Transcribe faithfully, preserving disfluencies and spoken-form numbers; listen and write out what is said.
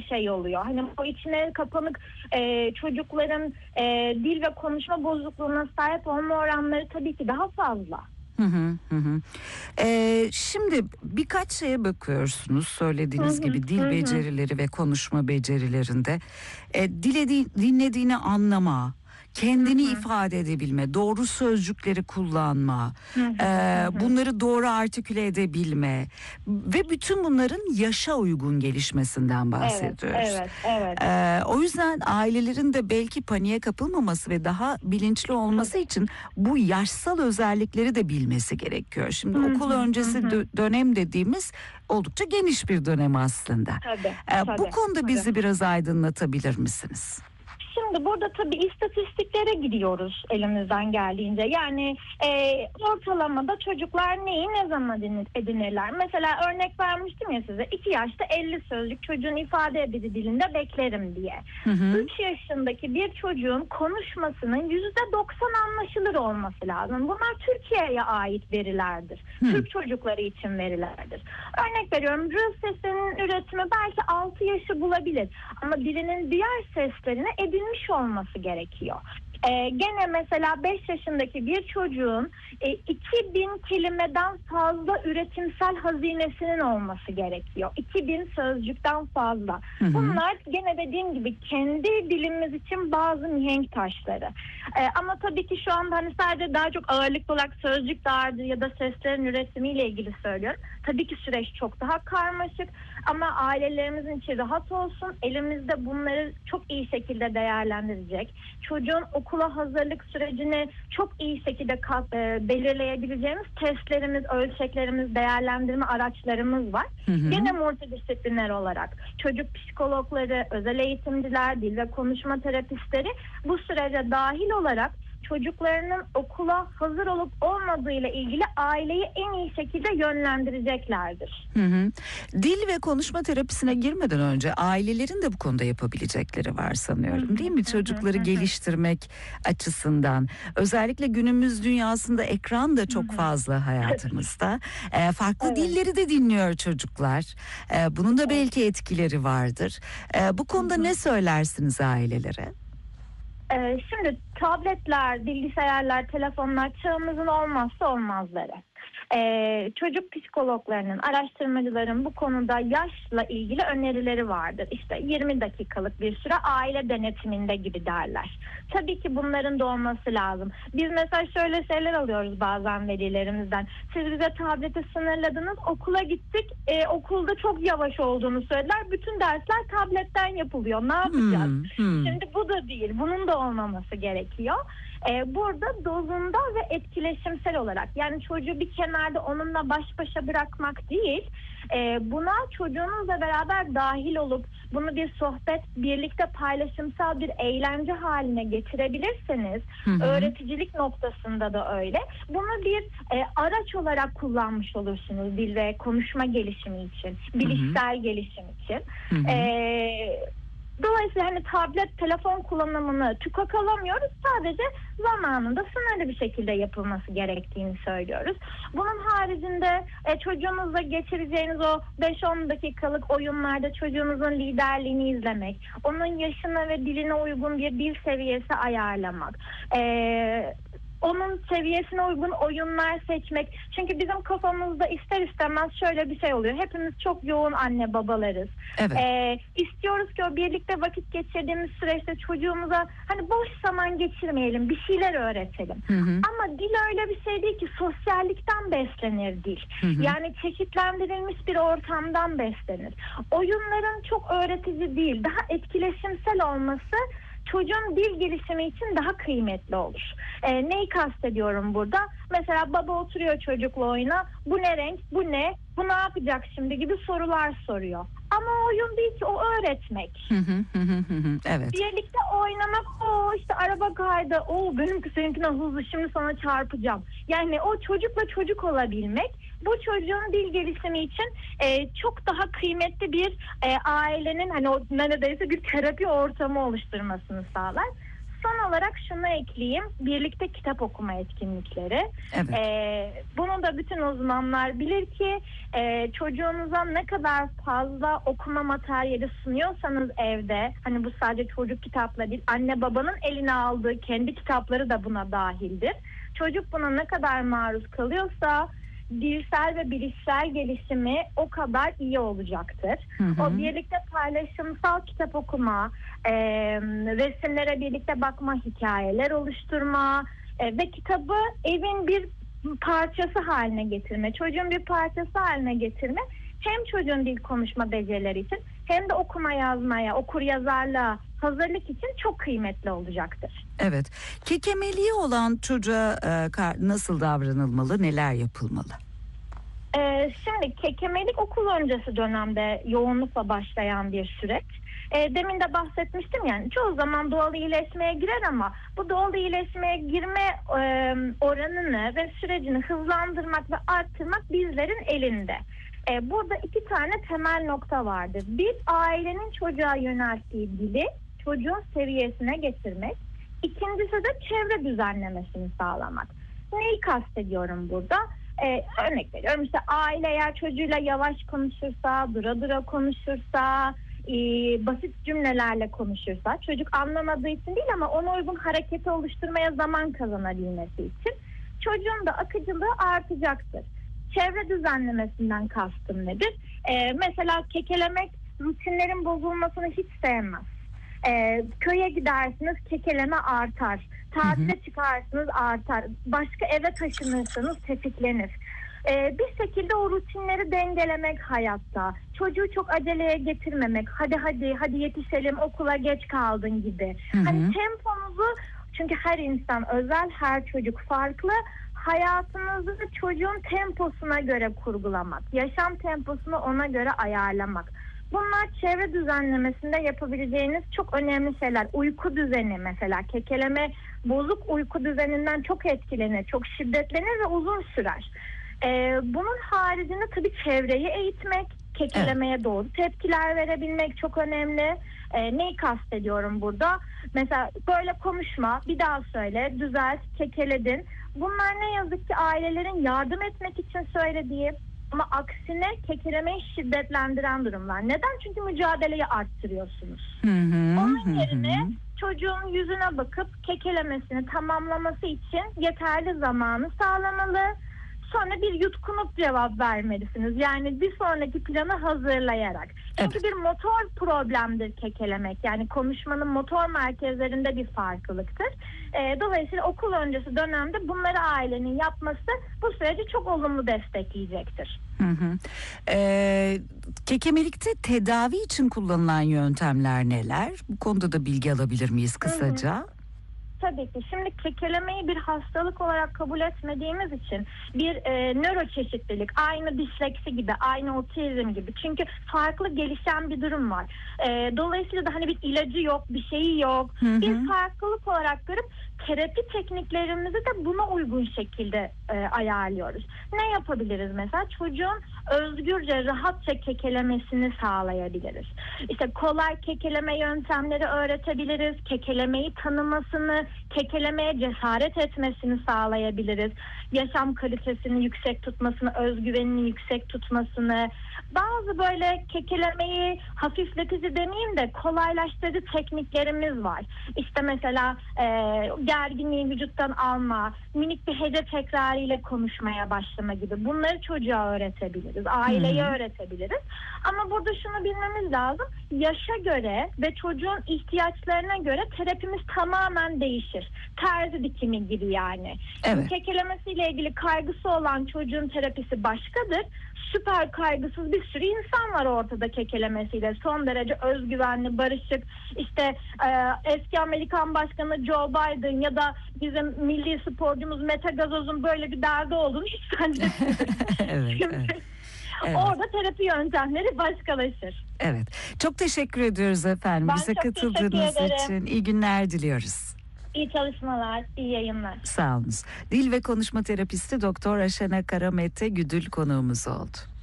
şey oluyor. Hani o içine kapanık e, çocukların e, dil ve konuşma bozukluğuna sahip olma oranları tabii ki daha fazla. Hı hı hı. Ee, şimdi birkaç şeye bakıyorsunuz söylediğiniz Hı hı, gibi dil hı hı. becerileri ve konuşma becerilerinde. Ee, diledi, dinlediğini anlama, kendini Hı hı. ifade edebilme, doğru sözcükleri kullanma, Hı hı, e, hı hı. bunları doğru artiküle edebilme ve bütün bunların yaşa uygun gelişmesinden Evet, bahsediyoruz. evet, evet. Ee, o yüzden ailelerin de belki paniğe kapılmaması ve daha bilinçli olması Tabii. için bu yaşsal özellikleri de bilmesi gerekiyor. Şimdi Hı okul hı, hı öncesi hı. dö- dönem dediğimiz oldukça geniş bir dönem aslında. Tabii, Ee, bu tabii, konuda tabii. bizi biraz aydınlatabilir misiniz? Şimdi burada tabii istatistiklere gidiyoruz elimizden geldiğince. Yani e, ortalamada çocuklar neyi ne zaman edinirler? Mesela örnek vermiştim ya size, iki yaşta elli sözcük çocuğun ifade edici dilinde beklerim diye. Hı hı. üç yaşındaki bir çocuğun konuşmasının yüzde doksan anlaşılır olması lazım. Bunlar Türkiye'ye ait verilerdir. Hı. Türk çocukları için verilerdir. Örnek veriyorum, R sesinin üretimi belki altı yaşı bulabilir. Ama dilinin diğer seslerine edinmiş olması gerekiyor. Ee, gene mesela beş yaşındaki bir çocuğun e, iki bin kelimeden fazla üretimsel hazinesinin olması gerekiyor. iki bin sözcükten fazla. Hı hı. Bunlar gene dediğim gibi kendi dilimiz için bazı mihenk taşları. Ee, ama tabii ki şu anda hani sadece daha çok ağırlıklı olarak sözcük dağarcığı ya da seslerin üretimiyle ilgili söylüyorum. Tabii ki süreç çok daha karmaşık ama ailelerimizin içi rahat olsun. Elimizde bunları çok iyi şekilde değerlendirecek, çocuğun okula hazırlık sürecini çok iyi şekilde e, belirleyebileceğimiz testlerimiz, ölçeklerimiz, değerlendirme araçlarımız var. Hı hı. Yine multidisipliner olarak çocuk psikologları, özel eğitimciler, dil ve konuşma terapistleri bu sürece dahil olarak çocuklarının okula hazır olup olmadığıyla ilgili aileyi en iyi şekilde yönlendireceklerdir. Hı hı. Dil ve konuşma terapisine girmeden önce ailelerin de bu konuda yapabilecekleri var sanıyorum, değil mi? Çocukları geliştirmek açısından. Özellikle günümüz dünyasında ekran da çok fazla hayatımızda. E, farklı Evet. dilleri de dinliyor çocuklar. E, bunun da belki etkileri vardır. E, bu konuda ne söylersiniz ailelere? Ee, şimdi tabletler, bilgisayarlar, telefonlar çağımızın olmazsa olmazları. Ee, çocuk psikologlarının, araştırmacıların bu konuda yaşla ilgili önerileri vardır. İşte yirmi dakikalık bir süre aile denetiminde gibi derler. Tabii ki bunların da olması lazım. Biz mesela şöyle şeyler alıyoruz bazen velilerimizden. Siz bize tableti sınırladınız, okula gittik, e, okulda çok yavaş olduğunu söylediler. Bütün dersler tabletten yapılıyor. Ne yapacağız? Hmm, hmm. Şimdi bu da değil, bunun da olmaması gerekiyor. Ee, burada dozunda ve etkileşimsel olarak, yani çocuğu bir kenarda onunla baş başa bırakmak değil, e, buna çocuğunuzla beraber dahil olup bunu bir sohbet, birlikte paylaşımsal bir eğlence haline getirebilirseniz, Hı hı. öğreticilik noktasında da öyle, bunu bir e, araç olarak kullanmış olursunuz dil ve konuşma gelişimi için, bilişsel hı hı. gelişim için. Hı hı. Ee, Dolayısıyla hani tablet, telefon kullanımını tükakalamıyoruz. Sadece zamanında sınırlı bir şekilde yapılması gerektiğini söylüyoruz. Bunun haricinde e, çocuğunuzla geçireceğiniz o beş on dakikalık oyunlarda çocuğunuzun liderliğini izlemek, onun yaşına ve diline uygun bir dil seviyesi ayarlamak, Eee onun seviyesine uygun oyunlar seçmek. Çünkü bizim kafamızda ister istemez şöyle bir şey oluyor. Hepimiz çok yoğun anne babalarız. Evet. Ee, istiyoruz ki o birlikte vakit geçirdiğimiz süreçte çocuğumuza hani boş zaman geçirmeyelim, bir şeyler öğretelim. Hı hı. Ama dil öyle bir şey değil ki, sosyallikten beslenir dil. Hı hı. Yani çeşitlendirilmiş bir ortamdan beslenir. Oyunların çok öğretici değil, daha etkileşimsel olması çocuğun dil gelişimi için daha kıymetli olur. Ee, neyi kastediyorum burada? Mesela baba oturuyor çocukla oyuna. Bu ne renk? Bu ne? Bu ne yapacak şimdi gibi sorular soruyor. Ama oyun değil ki, o öğretmek. Hı hı hı hı hı. Evet. Birlikte oynamak, o işte araba kaydı, o benimki seninkinden hızlı, şimdi sana çarpacağım. Yani o çocukla çocuk olabilmek, bu çocuğun dil gelişimi için e, çok daha kıymetli bir e, ailenin hani o neredeyse bir terapi ortamı oluşturmasını sağlar. Son olarak şunu ekleyeyim. Birlikte kitap okuma etkinlikleri. Evet. Ee, bunu da bütün uzmanlar bilir ki e, çocuğunuza ne kadar fazla okuma materyali sunuyorsanız evde, hani bu sadece çocuk kitapları değil, anne babanın eline aldığı kendi kitapları da buna dahildir. Çocuk buna ne kadar maruz kalıyorsa dilsel ve bilişsel gelişimi o kadar iyi olacaktır. Hı hı. O birlikte paylaşımsal kitap okuma, e, resimlere birlikte bakma, hikayeler oluşturma e, ve kitabı evin bir parçası haline getirme, çocuğun bir parçası haline getirme hem çocuğun dil konuşma becerileri için hem de okuma yazmaya, okur yazarlığa hazırlık için çok kıymetli olacaktır. Evet. Kekemeliği olan çocuğa e, nasıl davranılmalı, neler yapılmalı? Ee, şimdi kekemelik okul öncesi dönemde yoğunlukla başlayan bir süreç. Ee, demin de bahsetmiştim, yani çoğu zaman doğal iyileşmeye girer ama bu doğal iyileşmeye girme e, oranını ve sürecini hızlandırmak ve arttırmak bizlerin elinde. Ee, burada iki tane temel nokta vardır. Bir, ailenin çocuğa yönelttiği dili çocuğun seviyesine getirmek. İkincisi de çevre düzenlemesini sağlamak. Neyi kastediyorum burada? Ee, örnek veriyorum, işte aile eğer çocuğuyla yavaş konuşursa, dura dura konuşursa, e, basit cümlelerle konuşursa, çocuk anlamadığı için değil ama ona uygun hareketi oluşturmaya zaman kazanabilmesi için çocuğun da akıcılığı artacaktır. Çevre düzenlemesinden kastım nedir? Ee, mesela kekelemek rutinlerin bozulmasını hiç sevmez. Ee, köye gidersiniz, kekeleme artar. Tatile hı hı. çıkarsınız, artar. Başka eve taşınırsanız tetiklenir. Ee, bir şekilde o rutinleri dengelemek hayatta. Çocuğu çok aceleye getirmemek. Hadi hadi hadi yetişelim, okula geç kaldın gibi. Hı hı. Hani temponuzu, çünkü her insan özel, her çocuk farklı. Hayatınızı çocuğun temposuna göre kurgulamak. Yaşam temposunu ona göre ayarlamak. Bunlar çevre düzenlemesinde yapabileceğiniz çok önemli şeyler. Uyku düzeni mesela. Kekeleme bozuk uyku düzeninden çok etkilenir, çok şiddetlenir ve uzun sürer. Ee, bunun haricinde tabii çevreyi eğitmek, kekelemeye evet. doğru tepkiler verebilmek çok önemli. Ee, neyi kastediyorum burada? Mesela böyle konuşma, bir daha söyle, düzelt, kekeledin. Bunlar ne yazık ki ailelerin yardım etmek için söylediği ama aksine kekelemeyi şiddetlendiren durumlar. Neden? Çünkü mücadeleyi arttırıyorsunuz. Hı hı, Onun yerine hı. çocuğun yüzüne bakıp kekelemesini tamamlaması için yeterli zamanı sağlamalı. Sonra bir yutkunup cevap vermelisiniz. Yani bir sonraki planı hazırlayarak. Çünkü evet. bir motor problemdir kekelemek. Yani konuşmanın motor merkezlerinde bir farklılıktır. E, dolayısıyla okul öncesi dönemde bunları ailenin yapması bu süreci çok olumlu destekleyecektir. Hı hı. Ee, kekemelikte tedavi için kullanılan yöntemler neler? Bu konuda da bilgi alabilir miyiz kısaca? Hı hı. Tabii ki. Şimdi kekelemeyi bir hastalık olarak kabul etmediğimiz için bir e, nöroçeşitlilik, aynı disleksi gibi, aynı otizm gibi. Çünkü farklı gelişen bir durum var. E, dolayısıyla da hani bir ilacı yok, bir şeyi yok. Hı hı. Bir farklılık olarak görüp terapi tekniklerimizi de buna uygun şekilde e, ayarlıyoruz. Ne yapabiliriz mesela? Çocuğun özgürce, rahatça kekelemesini sağlayabiliriz. İşte kolay kekeleme yöntemleri öğretebiliriz. Kekelemeyi tanımasını, kekelemeye cesaret etmesini sağlayabiliriz. Yaşam kalitesini yüksek tutmasını, özgüvenini yüksek tutmasını, bazı böyle kekelemeyi hafifletici demeyeyim de kolaylaştırıcı tekniklerimiz var. İşte mesela e, gerginliği vücuttan alma, minik bir hece tekrarıyla konuşmaya başlama gibi. Bunları çocuğa öğretebiliriz, aileye hmm. öğretebiliriz. Ama burada şunu bilmemiz lazım. Yaşa göre ve çocuğun ihtiyaçlarına göre terapimiz tamamen değişir. Terzi dikimi gibi yani. Evet. Kekelemesiyle ilgili kaygısı olan çocuğun terapisi başkadır. Süper kaygısız bir sürü insan var ortada kekelemesiyle. Son derece özgüvenli, barışık. İşte e, eski Amerikan Başkanı Joe Biden ya da bizim milli sporcumuz Mete Gazoz'un böyle bir derdi olduğunu hiç zannetmiyorum. evet, evet. Evet. Orada terapi yöntemleri başkalaşır. Evet. Çok teşekkür ediyoruz efendim. Ben Bize katıldığınız için. İyi günler diliyoruz. İyi çalışmalar, iyi yayınlar. Sağ olunuz. Dil ve konuşma terapisti Doktor Aşena Karamete Güdül konuğumuz oldu.